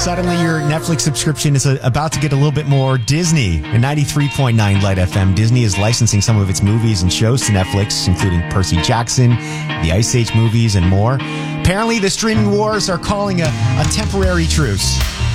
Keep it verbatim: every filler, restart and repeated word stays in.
Suddenly your Netflix subscription is a, about to get a little bit more Disney. In ninety-three point nine Light F M, Disney is licensing some of its movies and shows to Netflix, including Percy Jackson, the Ice Age movies, and more. Apparently, the streaming wars are calling a, a temporary truce.